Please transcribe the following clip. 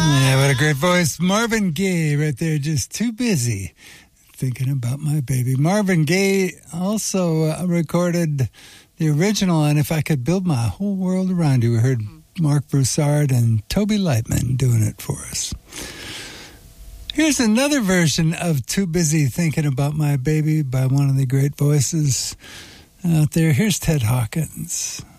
Yeah, what a great voice. Marvin Gaye right there, just too busy thinking about my baby. Marvin Gaye also recorded the original, and If I Could Build My Whole World Around You. We heard Mark Broussard and Toby Lightman doing it for us. Here's another version of Too Busy Thinking About My Baby by one of the great voices out there. Here's Ted Hawkins.